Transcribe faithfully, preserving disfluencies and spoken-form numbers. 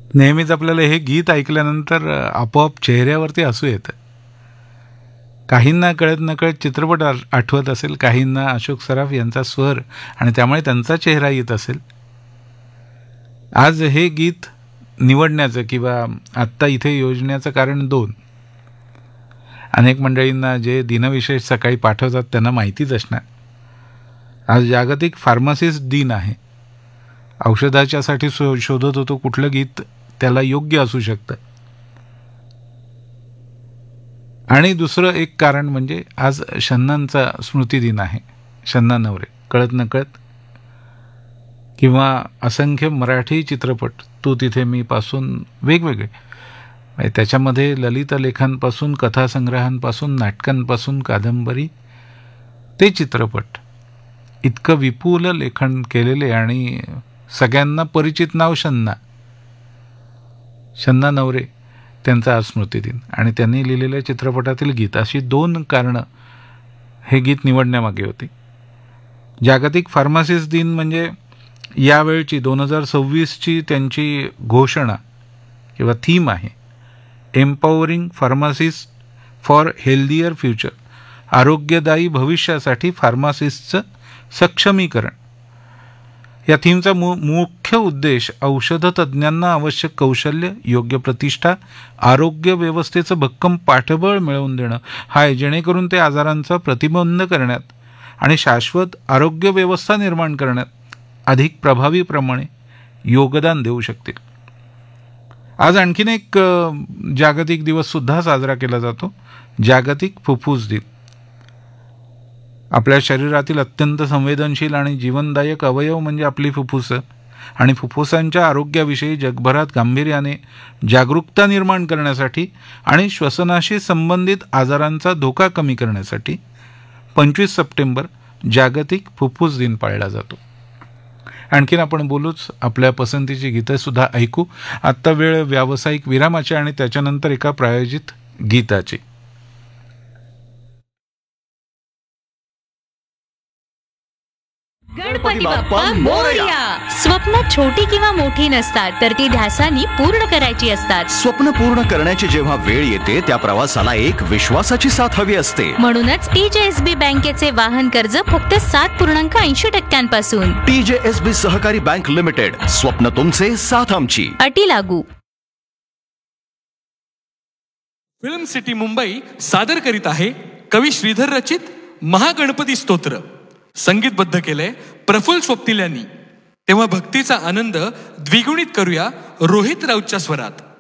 नेहमीच आपल्याला हे गीत ऐकल्यानंतर आपोआप चेहऱ्यावरती हसू येतं. काहींना कळत नकळत चित्रपट आठवत असेल, काहींना अशोक सराफ यांचा स्वर आणि त्यामुळे त्यांचा चेहरा येत असेल. आज हे गीत निवडण्याचं किंवा आत्ता इथे योजण्याचं कारण दोन. अनेक मंडळींना जे दिनविशेष सकाळी पाठवतात त्यांना माहितीच असणार. आज जागतिक फार्मासिस्ट दिन आहे. औषधाच्यासाठी शो शोधत होतो कुठलं गीत त्याला योग्य असू शकतं. आणि दुसरं एक कारण म्हणजे आज शन्नांचा स्मृतिदिन आहे. शन्ना नवरे कळत नकळत किंवा असंख्य मराठी चित्रपट तू तिथे मी पासून वेगवेगळे, त्याच्यामध्ये ललित लेखांपासून कथासंग्रहांपासून नाटकांपासून कादंबरी ते चित्रपट, इतकं विपुल लेखन केलेले आणि सगळ्यांना परिचित नाव शन्ना शन्ना नवरे त्यांचा आज स्मृतिदिन आणि त्यांनी लिहिलेल्या चित्रपटातील गीत, अशी दोन कारणं हे गीत निवडण्यामागे होती. जागतिक फार्मासिस्ट दिन म्हणजे यावेळची दोन हजार सव्वीसची त्यांची घोषणा किंवा थीम आहे, empowering pharmacist for healthier future, आरोग्यदायी भविष्यासाठी फार्मासिस्टचं सक्षमीकरण. या थीमचा मु मुख्य उद्देश औषधतज्ञांना आवश्यक कौशल्य, योग्य प्रतिष्ठा, आरोग्य व्यवस्थेचं भक्कम पाठबळ मिळवून देणं हा आहे, जेणेकरून ते आजारांचा प्रतिबंध करण्यात आणि शाश्वत आरोग्य व्यवस्था निर्माण करण्यात अधिक प्रभावीप्रमाणे योगदान देऊ शकतील. आज आणखीन एक जागतिक दिवससुद्धा साजरा केला जातो, जागतिक फुफ्फुस दिन. आपल्या शरीरातील अत्यंत संवेदनशील आणि जीवनदायक अवयव म्हणजे आपली फुफ्फुसं आणि फुफ्फुसांच्या आरोग्याविषयी जगभरात गांभीर्याने जागरूकता निर्माण करण्यासाठी आणि श्वसनाशी संबंधित आजारांचा धोका कमी करण्यासाठी पंचवीस सप्टेंबर जागतिक फुफ्फुस दिन पाळला जातो. आणखीन आपण बोलूच, आपल्या पसंतीची गीतंसुद्धा ऐकू. आत्ता वेळ व्यावसायिक विरामाची आणि त्याच्यानंतर एका प्रायोजित गीताची. गणपती बाप्पा मोरया. स्वप्न छोटी किंवा मोठी नसतात, तर ती ध्यासानी पूर्ण करायची असतात. स्वप्न पूर्ण करण्याची जेव्हा वेळ येते त्या प्रवासाला एक विश्वासाची साथ हवी असते. म्हणूनच टीजेएसबी बँकेचे वाहन कर्ज फक्त सात पूर्णांक ऐंशी टक्क्यांपासून. टीजेएसबी सहकारी बँक लिमिटेड, स्वप्न तुमचे, साथ आमची. अटी लागू. फिल्म सिटी मुंबई सादर करीत आहे कवी श्रीधर रचित महागणपती स्तोत्र. संगीतबद्ध केलंय प्रफुल्ल स्वप्नील यांनी. तेव्हा भक्तीचा आनंद द्विगुणित करूया रोहित राऊतच्या स्वरात.